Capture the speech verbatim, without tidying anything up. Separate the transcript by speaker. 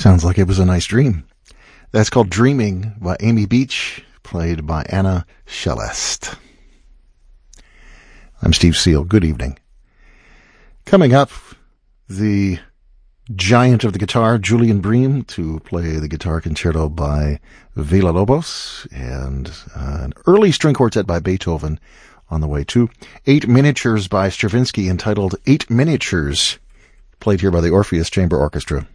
Speaker 1: Sounds like it was a nice dream. That's called Dreaming by Amy Beach, played by Anna Shellest. I'm Steve Seal. Good evening. Coming up, the giant of the guitar, Julian Bream, to play the guitar concerto by Villa-Lobos, and uh, an early string quartet by Beethoven on the way too. Eight miniatures by Stravinsky entitled Eight Miniatures, played here by the Orpheus Chamber Orchestra.